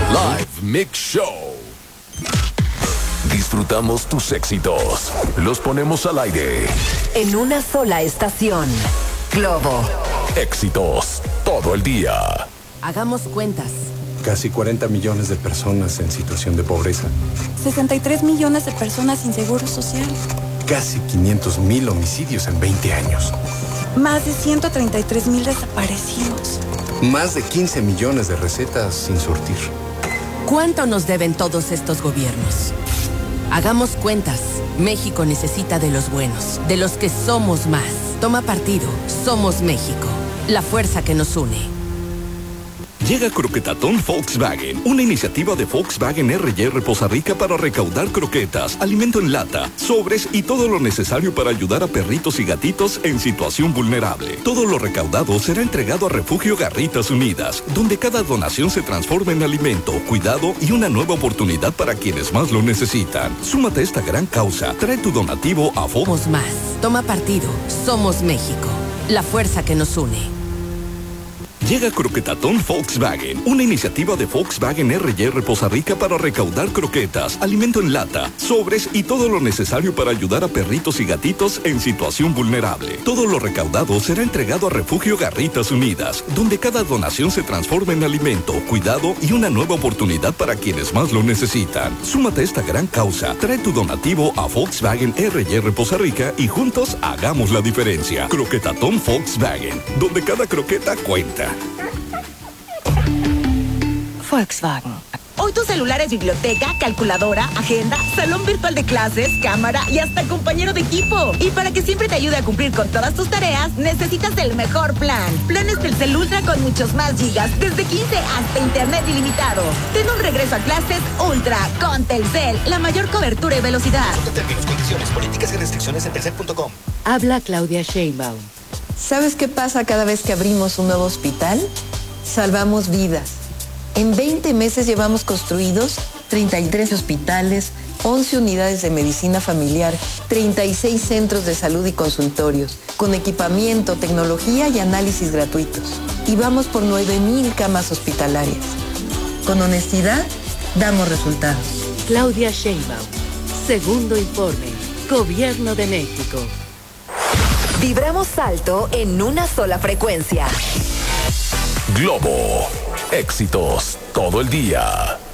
Live Mix Show. Disfrutamos tus éxitos. Los ponemos al aire. En una sola estación. Globo. Éxitos todo el día. Hagamos cuentas. Casi 40 millones de personas en situación de pobreza. 63 millones de personas sin seguro social. Casi 500,000 homicidios en 20 años. Más de 133,000 desaparecidos. Más de 15 millones de recetas sin surtir. ¿Cuánto nos deben todos estos gobiernos? Hagamos cuentas. México necesita de los buenos, de los que somos más. Toma partido. Somos México. La fuerza que nos une. Llega Croquetatón Volkswagen, una iniciativa de Volkswagen R&R Poza Rica para recaudar croquetas, alimento en lata, sobres y todo lo necesario para ayudar a perritos y gatitos en situación vulnerable. Todo lo recaudado será entregado a Refugio Garritas Unidas, donde cada donación se transforma en alimento, cuidado y una nueva oportunidad para quienes más lo necesitan. Súmate a esta gran causa. Trae tu donativo a Somos más. Toma partido. Somos México. La fuerza que nos une. Llega Croquetatón Volkswagen, una iniciativa de Volkswagen R&R Poza Rica para recaudar croquetas, alimento en lata, sobres y todo lo necesario para ayudar a perritos y gatitos en situación vulnerable. Todo lo recaudado será entregado a Refugio Garritas Unidas, donde cada donación se transforma en alimento, cuidado y una nueva oportunidad para quienes más lo necesitan. Súmate a esta gran causa. Trae tu donativo a Volkswagen R&R Poza Rica y juntos hagamos la diferencia. Croquetatón Volkswagen, donde cada croqueta cuenta. Volkswagen. Hoy tu celular es biblioteca, calculadora, agenda, salón virtual de clases, cámara y hasta compañero de equipo. Y para que siempre te ayude a cumplir con todas tus tareas, necesitas el mejor plan. Planes Telcel Ultra con muchos más gigas, desde 15 hasta internet ilimitado. Ten un regreso a clases Ultra con Telcel, la mayor cobertura y velocidad. Términos, condiciones, políticas y restricciones en telcel.com. Habla Claudia Sheinbaum. ¿Sabes qué pasa cada vez que abrimos un nuevo hospital? Salvamos vidas. En 20 meses llevamos construidos 33 hospitales, 11 unidades de medicina familiar, 36 centros de salud y consultorios, con equipamiento, tecnología y análisis gratuitos. Y vamos por 9,000 camas hospitalarias. Con honestidad, damos resultados. Claudia Sheinbaum. Segundo informe. Gobierno de México. Vibramos alto en una sola frecuencia. Globo. Éxitos todo el día.